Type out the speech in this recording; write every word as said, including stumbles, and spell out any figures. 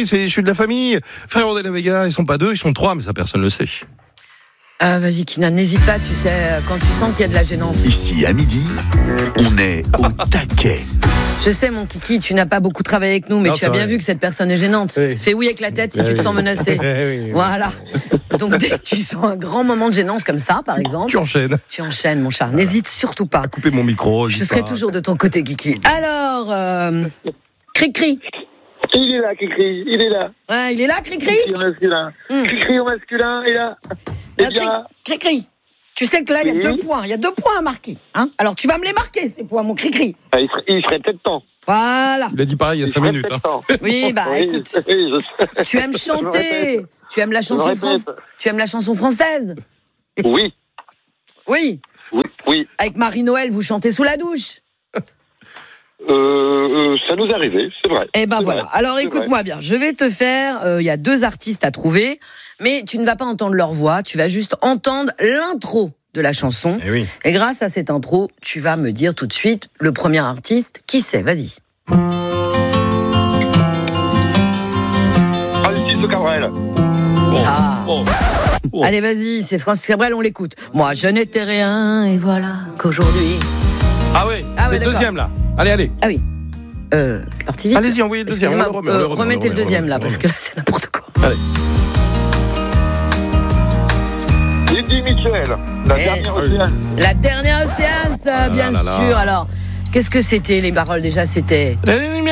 oui, c'est issu de la famille. Frérot de la Vega, ils sont pas deux, ils sont trois, mais ça personne le sait. Ah, vas-y, Kinan, n'hésite pas, tu sais, quand tu sens qu'il y a de la gênance. Ici, à midi, on est au taquet. Je sais, mon kiki, tu n'as pas beaucoup travaillé avec nous, mais Non, tu as bien vrai. vu que cette personne est gênante. Oui. Fais oui avec la tête si tu te sens menacé. Oui, oui. Voilà. Donc, dès que tu sens un grand moment de gênance comme ça, par exemple, Tu enchaînes. tu enchaînes, mon chat. N'hésite surtout pas. Couper mon micro. Je dis serai pas. toujours de ton côté, Kiki. Alors, euh, Cri-Cri. Il est là, Cricri, il est là. Ouais, il est là, Cri-Cri Cricri au masculin. Hum. Cricri au masculin, il est là. Et Ah, bien Cri- là. Cri-Cri. Tu sais que là, il y a Oui. deux points. Il y a deux points à marquer. Hein, alors, tu vas me les marquer, ces points, mon Cri-Cri. Ah, il, serait, il serait peut-être temps. Voilà. Il a dit pareil il y a Il cinq serait minutes. peut-être Hein. temps. Oui, bah, Oui, écoute. oui, je sais. Tu aimes Je chanter. répète. Tu aimes la chanson répète. française. Tu aimes la chanson française. Oui, Oui. oui, oui. Avec Marie-Noël, vous chantez sous la douche. Euh, euh, ça nous arrivait, c'est vrai. Eh ben C'est voilà. vrai, Alors c'est écoute-moi bien. Je vais te faire. Il euh, y a deux artistes à trouver, mais tu ne vas pas entendre leur voix. Tu vas juste entendre l'intro de la chanson. Eh oui. Et grâce à cette intro, tu vas me dire tout de suite le premier artiste. Qui c'est ? Vas-y. Francis Cabrel. Bon. Ah. Bon. Bon. Allez, vas-y. C'est Francis Cabrel. On l'écoute. Moi, je n'étais rien et voilà qu'aujourd'hui. Ah oui, Ah c'est ouais, le d'accord. deuxième là. Allez, allez. Ah oui. Euh, c'est parti vite. Allez-y, envoyez le deuxième. Excusez-moi, On le remet, on euh, le remet, on le remettez le remet, deuxième on le là, remet. parce que là, c'est n'importe quoi. Allez. Eddie Mitchell. La Eh. dernière océan. La dernière séance, là bien là là. sûr. Alors, qu'est-ce que c'était les paroles déjà ? C'était. La lumière